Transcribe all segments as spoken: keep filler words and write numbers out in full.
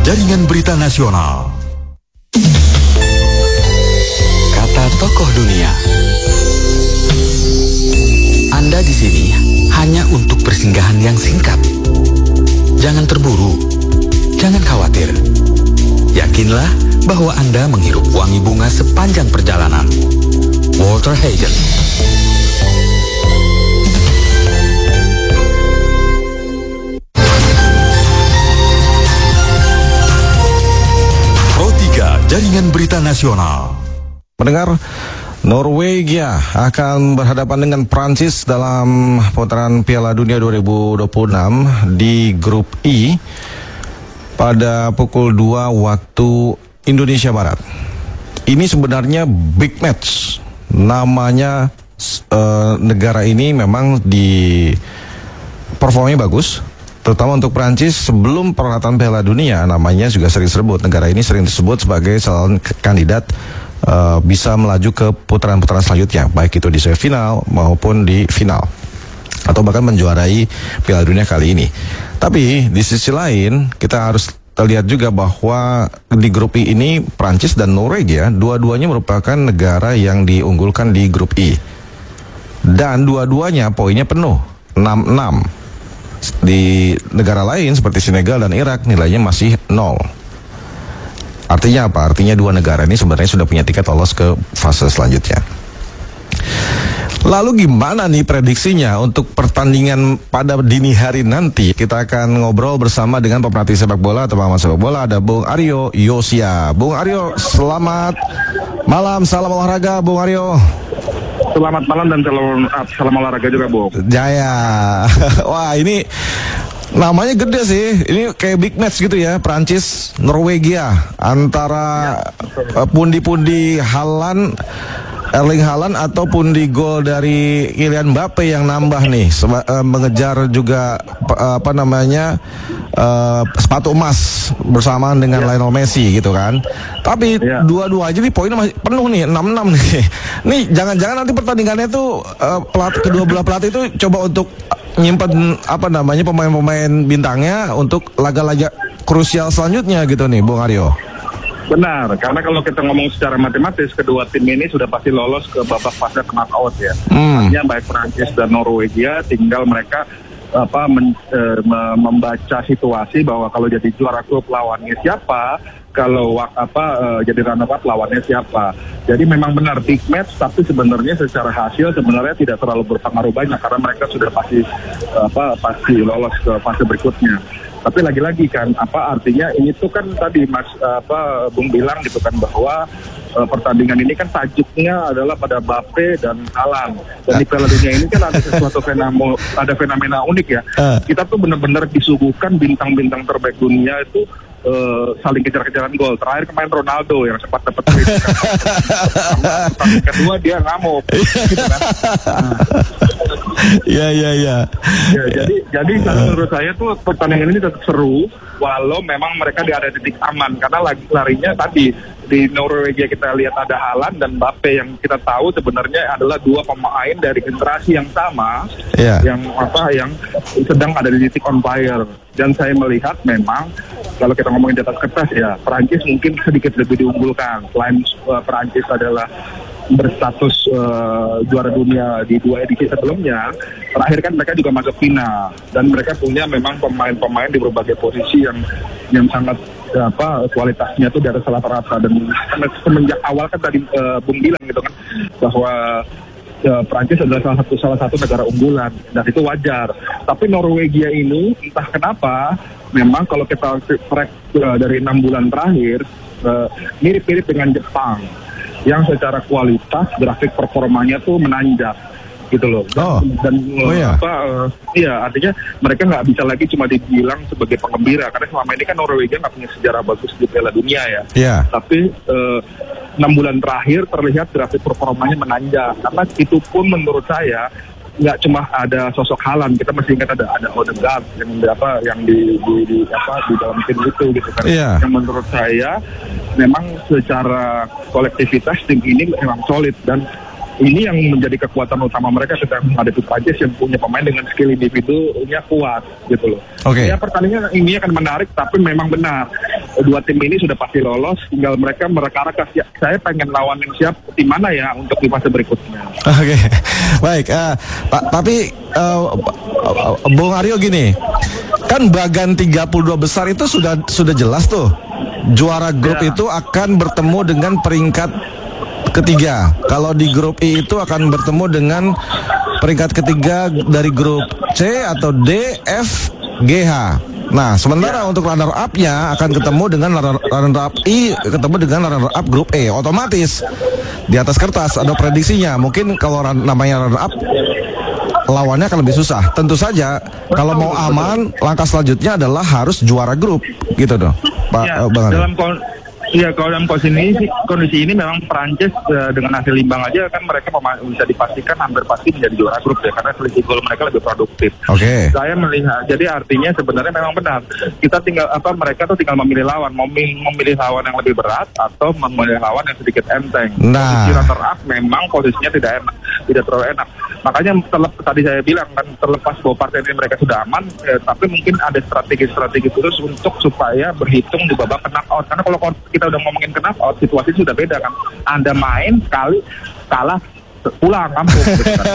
Jaringan Berita Nasional. Kata tokoh dunia. Anda di sini hanya untuk persinggahan yang singkat. Jangan terburu, jangan khawatir. Yakinlah bahwa Anda menghirup wangi bunga sepanjang perjalanan. Walter Hagen. Pro tiga Jaringan Berita Nasional. Mendengar, Norwegia akan berhadapan dengan Prancis dalam putaran Piala Dunia dua ribu dua puluh enam di grup I pada pukul dua waktu Indonesia Barat. Ini sebenarnya big match. Namanya uh, negara ini memang di performanya bagus, terutama untuk Prancis. Sebelum perhelatan Piala Dunia namanya juga sering disebut, negara ini sering disebut sebagai calon kandidat uh, bisa melaju ke putaran-putaran selanjutnya, baik itu di semifinal maupun di final, atau bahkan menjuarai Piala Dunia kali ini. Tapi di sisi lain kita harus lihat juga bahwa di grup I ini Prancis dan Norwegia dua-duanya merupakan negara yang diunggulkan di grup I, dan dua-duanya poinnya penuh enam enam. Di negara lain seperti Senegal dan Irak nilainya masih nol. Artinya apa? Artinya dua negara ini sebenarnya sudah punya tiket lolos ke fase selanjutnya. Lalu gimana nih prediksinya untuk pertandingan pada dini hari nanti? Kita akan ngobrol bersama dengan pemerhati sepak bola atau pengamat sepak bola. Ada Bung Aryo Yosia. Bung Aryo, selamat malam, salam olahraga Bung Aryo. Selamat malam dan salam, salam olahraga juga, Bung. Jaya. Wah, ini namanya gede sih. Ini kayak big match gitu ya, Prancis Norwegia antara ya, pundi-pundi Haaland, Erling Haaland ataupun di gol dari Kylian Mbappe yang nambah nih, seba, uh, mengejar juga uh, apa namanya uh, sepatu emas bersamaan dengan yeah. Lionel Messi gitu kan. Tapi yeah. dua-dua aja nih poinnya masih penuh nih, enam enam nih. Nih jangan-jangan nanti pertandingannya tuh uh, pelatih kedua belah pelatih itu coba untuk nyimpen apa namanya pemain-pemain bintangnya untuk laga-laga krusial selanjutnya gitu nih, Bung Aryo. Benar, karena kalau kita ngomong secara matematis, kedua tim ini sudah pasti lolos ke babak fase knockout ya. Hmm. Artinya baik Prancis dan Norwegia tinggal mereka apa men, e, membaca situasi bahwa kalau jadi juara grup lawannya siapa, kalau apa e, jadi runner up lawannya siapa. Jadi memang benar big match, tapi sebenarnya secara hasil sebenarnya tidak terlalu berpengaruh banyak karena mereka sudah pasti apa pasti lolos ke fase berikutnya. Tapi lagi-lagi kan, apa artinya ini tuh kan tadi Mas apa Bung bilang gitu kan bahwa uh, pertandingan ini kan tajuknya adalah pada Mbappe dan Haaland. Dan di Piala Dunia ini kan ada sesuatu fenomena, ada fenomena unik ya. Kita tuh benar-benar disuguhkan bintang-bintang terbaik dunia itu uh, saling kejar-kejaran gol. Terakhir kemarin Ronaldo yang sempat dapat kritik. Pertandingan kedua dia ngamuk, gitu kan. Iya iya iya. Ya, jadi jadi menurut saya tuh pertandingan ini tetap seru walau memang mereka di ada titik aman karena lagi larinya tadi di Norwegia kita lihat ada Haaland dan Mbappe yang kita tahu sebenarnya adalah dua pemain dari generasi yang sama, yeah. yang apa yang sedang ada di titik on fire. Dan saya melihat memang kalau kita ngomongin di atas kertas ya Perancis mungkin sedikit lebih diunggulkan. Selain uh, Perancis adalah berstatus uh, juara dunia di dua edisi sebelumnya, terakhir kan mereka juga masuk final dan mereka punya memang pemain-pemain di berbagai posisi yang yang sangat apa kualitasnya tuh di atas rata-rata. Dan semenjak awal kan tadi uh, Bung bilang gitu kan bahwa uh, Prancis adalah salah satu salah satu negara unggulan dan itu wajar. Tapi Norwegia ini entah kenapa memang kalau kita track uh, dari enam bulan terakhir uh, mirip-mirip dengan Jepang yang secara kualitas grafik performanya tuh menanjak gitu loh. Dan, oh. dan oh, iya. apa uh, iya artinya mereka nggak bisa lagi cuma dibilang sebagai penggembira karena selama ini kan Norwegia nggak punya sejarah bagus di Piala Dunia ya. Yeah. Tapi enam uh, bulan terakhir terlihat grafik performanya menanjak karena itu pun menurut saya nggak cuma ada sosok Haaland, kita masih ingat ada ada Odegaard yang apa yang di, di, di apa di dalam tim itu gitu kan. Yeah. Yang menurut saya memang secara kolektivitas tim ini memang solid dan ini yang menjadi kekuatan utama mereka ketika menghadapi Prancis yang punya pemain dengan skill individunya kuat gitu loh. Oke. Okay. Ya pertandingan ini akan menarik tapi memang benar dua tim ini sudah pasti lolos, tinggal mereka mereka-reka saya pengen lawan yang siap di mana ya untuk di fase berikutnya. Oke, baik. Uh, pa- tapi uh, Bung Aryo gini, kan bagan tiga puluh dua besar itu sudah sudah jelas tuh. Juara grup Ya. itu akan bertemu dengan peringkat ketiga. Kalau di grup I itu akan bertemu dengan peringkat ketiga dari grup C atau D, F, G, H. Nah, sementara untuk runner up-nya akan ketemu dengan runner, runner up I, ketemu dengan runner up grup E. Otomatis di atas kertas ada prediksinya. Mungkin kalau run, namanya runner up, lawannya akan lebih susah. Tentu saja kalau mau aman, langkah selanjutnya adalah harus juara grup, gitu dong, Pak Ya, uh, Bang Aryo. dalam kon- Iya, kalau dalam kondisi ini, kondisi ini memang Prancis uh, dengan hasil imbang aja kan mereka mema- bisa dipastikan hampir pasti menjadi juara grup ya, karena selisih gol mereka lebih produktif. Oke. Saya melihat, jadi artinya sebenarnya memang benar. Kita tinggal apa mereka tuh tinggal memilih lawan, memilih, memilih lawan yang lebih berat atau memilih lawan yang sedikit enteng. Nah. Posisi runner up memang posisinya tidak enak, tidak terlalu enak. Makanya terlep- tadi saya bilang kan terlepas bahwa partai ini mereka sudah aman, eh, tapi mungkin ada strategi-strategi khusus untuk supaya berhitung di babak knockout. Karena kalau kita udah ngomongin knockout, situasi sudah beda kan. Anda main sekali kalah pulang kampung gitu kan.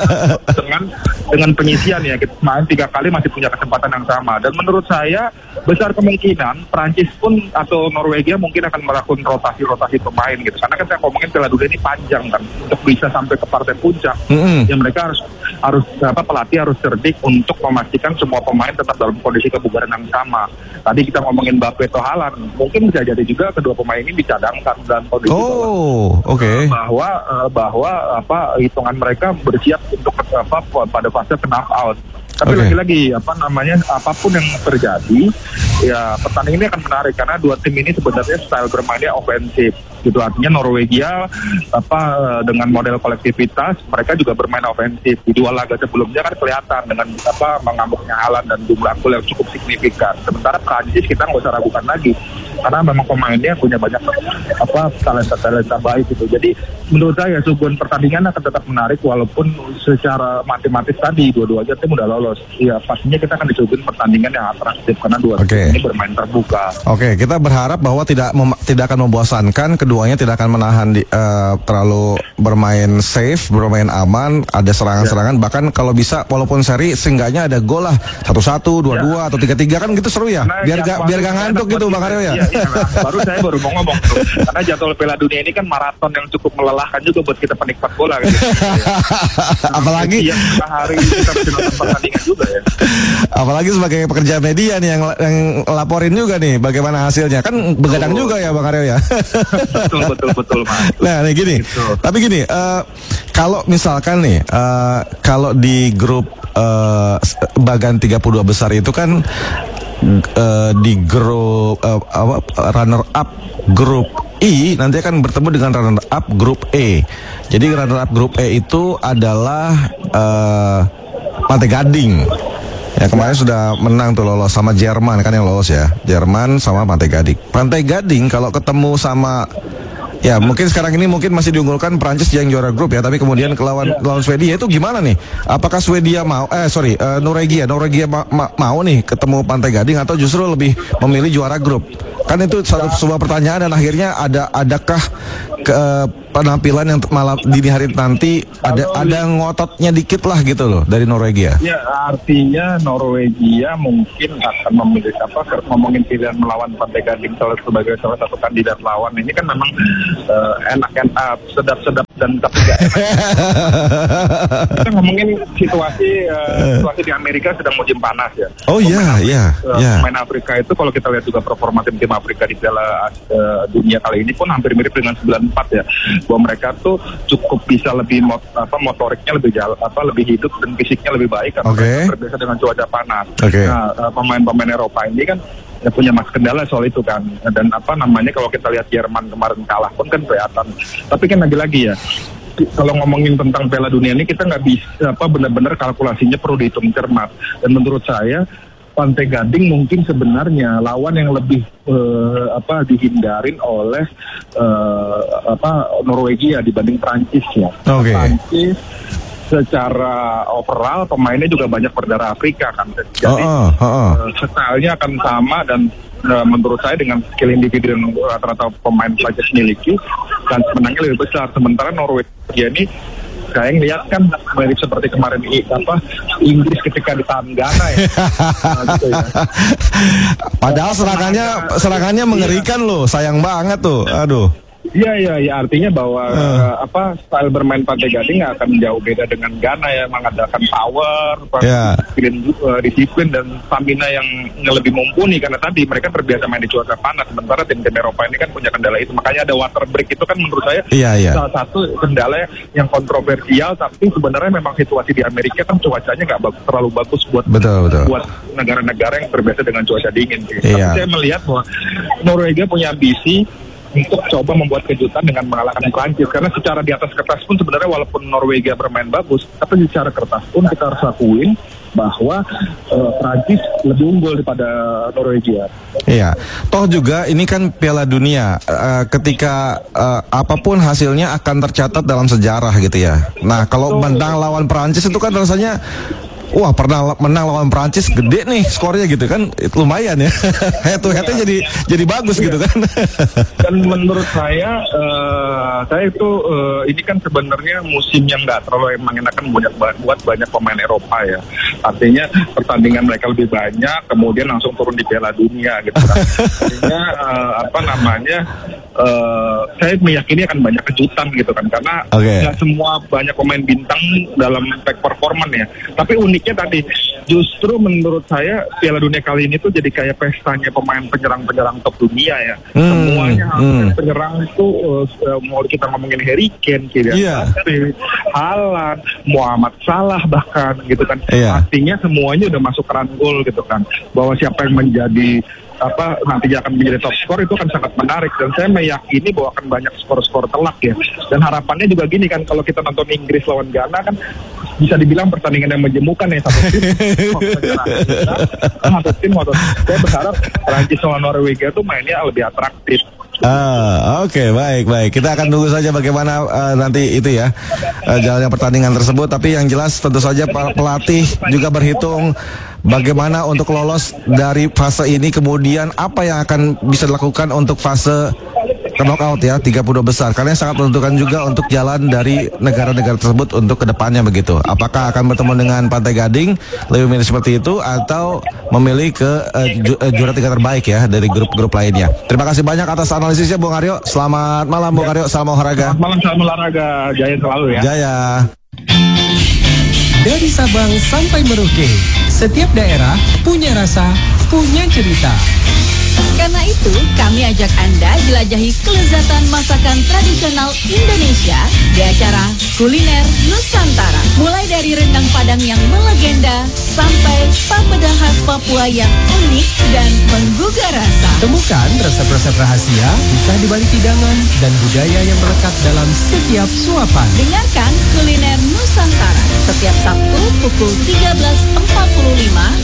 dengan dengan penyisian ya, kita main tiga kali masih punya kesempatan yang sama. Dan menurut saya besar kemungkinan Prancis pun atau Norwegia mungkin akan melakukan rotasi-rotasi pemain gitu, karena kan saya ngomongin Piala Dunia ini panjang kan, untuk bisa sampai ke partai puncak. Mm-mm. Ya mereka harus harus apa pelatih harus cerdik untuk memastikan semua pemain tetap dalam kondisi kebugaran yang sama. Tadi kita ngomongin Mbappe atau Haaland, mungkin bisa jadi juga kedua pemain ini dicadangkan dalam kondisi Oh, oke. bahwa eh, bahwa apa hitungan mereka bersiap untuk apa pada fase knockout. Tapi Oke. lagi-lagi apa namanya apapun yang terjadi, ya pertandingan ini akan menarik karena dua tim ini sebenarnya style bermainnya ofensif. Gitu artinya Norwegia apa dengan model kolektivitas mereka juga bermain ofensif. Di dua laga sebelumnya kan kelihatan dengan apa mengamuknya Haaland dan jumlah gol yang cukup signifikan. Sementara Prancis kita nggak usah ragukan lagi karena memang pemainnya punya banyak apa talenta-talenta baik gitu. Jadi menurut saya suguhan pertandingan akan tetap menarik walaupun secara matematis tadi dua-duanya tim udah lolos. Ya pastinya kita akan disuguhin pertandingan yang atraktif karena dua Oke. tim ini bermain terbuka. Oke, kita berharap bahwa tidak mem- tidak akan membosankan, keduanya tidak akan menahan di, eh, terlalu bermain safe, bermain aman, ada serangan-serangan, bahkan kalau bisa walaupun seri seenggaknya ada gol lah, satu-satu, dua-dua atau tiga-tiga kan gitu seru ya. Karena Biar gak jadwal biar gak enak ngantuk buat gitu kita. Bang Aryo ya. Iya, iya, nah, baru saya baru mau ngomong tuh. Karena jadwal Piala Dunia ini kan maraton yang cukup melelahkan juga buat kita penikmat bola gitu. Apalagi Iya, hari kita bisa nonton pertandingan juga ya. apalagi sebagai pekerja media nih yang yang laporin juga nih bagaimana hasilnya. Kan begadang juga ya Bang Aryo ya. Betul betul betul Mas. Nah, nih gini. Gitu. Tapi gini, eh, kalau misalkan nih, eh, kalau di grup eh, bagan tiga puluh dua besar itu kan eh, di grup eh, apa, runner up grup I nanti akan bertemu dengan runner up grup E. Jadi runner up grup E itu adalah eh, Pantai Gading. Ya kemarin sudah menang tuh lolos sama Jerman kan yang lolos ya. Jerman sama Pantai Gading. Pantai Gading kalau ketemu sama ya mungkin sekarang ini mungkin masih diunggulkan Prancis yang juara grup ya, tapi kemudian ke lawan lawan Swedia itu gimana nih? Apakah Swedia mau eh sorry eh, Norwegia Norwegia ma- ma- mau nih ketemu Pantai Gading atau justru lebih memilih juara grup? Kan itu satu sebuah pertanyaan dan akhirnya ada adakah ke, eh, penampilan yang malam dini hari nanti ada ada ngototnya dikit lah gitu loh dari Norwegia. Ya artinya Norwegia mungkin akan memilih apa ngomongin pilihan melawan Pantai Gading sebagai salah satu kandidat lawan ini kan memang uh, enak kan uh, sedap-sedap dan tapi nggak enak. Kita ngomongin situasi uh, situasi di Amerika sedang musim panas ya. Oh iya iya Uh, iya. Pemain Afrika itu kalau kita lihat juga performa tim-tim Afrika di Piala uh, Dunia kali ini pun hampir mirip dengan sembilan empat ya, bahwa mereka tuh cukup bisa lebih mot, apa motoriknya lebih jauh apa lebih hidup dan fisiknya lebih baik karena Oke. mereka terbiasa dengan cuaca panas. Oke. Nah uh, pemain-pemain Eropa ini kan ya punya mas kendala soal itu kan, dan apa namanya kalau kita lihat Jerman kemarin kalah pun kan kelihatan. Tapi kan lagi-lagi ya, kalau ngomongin tentang Piala Dunia ini kita nggak bisa apa benar-benar kalkulasinya perlu dihitung cermat. Dan menurut saya Pantai Gading mungkin sebenarnya lawan yang lebih eh, apa dihindarin oleh eh, apa Norwegia dibanding Prancis ya. Oke. Prancis secara overall pemainnya juga banyak berdarah Afrika kan. Jadi Oh, oh, oh, oh. uh, stylenya akan sama dan uh, menurut saya dengan skill individu yang rata-rata pemain Prancis miliki dan menangnya lebih besar. Sementara Norwegia ini saya ngeliat kan mirip seperti kemarin i, apa Inggris ketika ditahan Ghana ya. Nah, gitu ya. Padahal serangannya serangannya mengerikan loh, sayang banget tuh. Aduh. Iya iya ya, artinya bahwa Uh. uh, apa style bermain Pantai Gading nggak akan jauh beda dengan Ghana ya, mengandalkan power, Ya. disiplin, uh, disiplin dan stamina yang lebih mumpuni karena tadi mereka terbiasa main di cuaca panas, sementara tim-tim Eropa ini kan punya kendala itu, makanya ada water break itu kan menurut saya Iya, iya. salah satu kendala yang kontroversial, tapi sebenarnya memang situasi di Amerika kan cuacanya nggak bagus, terlalu bagus buat Betul, betul. buat negara-negara yang terbiasa dengan cuaca dingin. Sih. Iya. Tapi saya melihat bahwa Norwegia punya ambisi untuk coba membuat kejutan dengan mengalahkan Prancis karena secara di atas kertas pun sebenarnya walaupun Norwegia bermain bagus, tapi secara kertas pun kita harus akuin bahwa uh, Prancis lebih unggul daripada Norwegia. Iya, toh juga ini kan Piala Dunia, uh, ketika uh, apapun hasilnya akan tercatat dalam sejarah gitu ya. Nah, kalau menang lawan Prancis itu kan rasanya, wah pernah menang lawan Prancis gede nih skornya gitu kan, itu lumayan ya. Head to headnya jadi jadi bagus gitu kan. Dan menurut saya, uh, saya itu uh, ini kan sebenarnya musim yang nggak terlalu mengenakan banyak buat banyak pemain Eropa ya. Artinya pertandingan mereka lebih banyak, kemudian langsung turun di Piala Dunia gitu kan. Artinya uh, apa namanya? Uh, saya meyakini akan banyak kejutan gitu kan, karena Oke. nggak semua banyak pemain bintang dalam back performance ya. Tapi uniknya tadi, justru menurut saya Piala Dunia kali ini tuh jadi kayak pestanya pemain penyerang-penyerang top dunia ya. Hmm, Semuanya hampir hmm. penyerang itu uh, mau kita ngomongin Harry Kane, Kylian Iya. Mbappe, Haaland, Muhammad Salah bahkan gitu kan. Iya. Artinya semuanya udah masuk run goal gitu kan. Bahwa siapa yang menjadi apa nantinya akan menjadi top skor itu akan sangat menarik, dan saya meyakini bahwa akan banyak skor-skor telak ya. Dan harapannya juga gini kan, kalau kita nonton Inggris lawan Ghana kan bisa dibilang pertandingan yang menjemukan ya, satu tim satu tim satu. Saya berharap Prancis lawan Norwegia itu mainnya lebih atraktif. Ah, oke, okay, baik, baik. Kita akan tunggu saja bagaimana uh, nanti itu ya uh, jalannya pertandingan tersebut. Tapi yang jelas tentu saja para pelatih juga berhitung bagaimana untuk lolos dari fase ini. Kemudian apa yang akan bisa dilakukan untuk fase knockout ya, tiga puluh dua besar. Karena sangat menentukan juga untuk jalan dari negara-negara tersebut untuk kedepannya begitu. Apakah akan bertemu dengan Pantai Gading, lebih milih seperti itu, atau memilih ke uh, ju uh, juara tiga terbaik ya dari grup-grup lainnya. Terima kasih banyak atas analisisnya Bung Aryo. Selamat malam Bung Aryo, salam olahraga. Selamat malam, salam olahraga, jaya selalu ya. Jaya. Dari Sabang sampai Merauke, setiap daerah punya rasa, punya cerita. Karena itu, kami ajak Anda jelajahi kelezatan masakan tradisional Indonesia di acara Kuliner Nusantara. Mulai dari rendang Padang yang melegenda sampai papeda khas Papua yang unik dan menggugah rasa. Temukan resep-resep rahasia, kisah di balik hidangan, dan budaya yang melekat dalam setiap suapan. Dengarkan Kuliner Nusantara setiap Sabtu pukul tiga belas empat puluh lima